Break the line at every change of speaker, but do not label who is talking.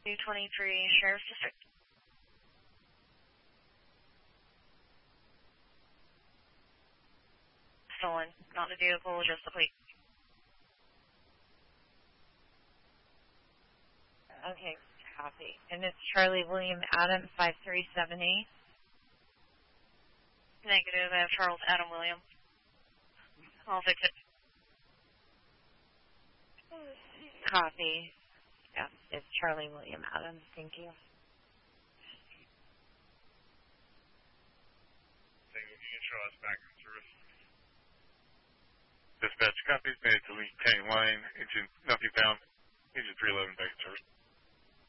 223 Sheriff's District. Stolen. Not the vehicle, just the plate.
Okay, copy. And it's Charlie William Adam 5378.
Negative. I have Charles Adam William. I'll fix it.
Copy. Yeah, it's Charlie William Adam. Thank you.
Tango Union Charles back in service. Dispatch copies made to Lee County Line, engine nothing found, engine 311 back in service.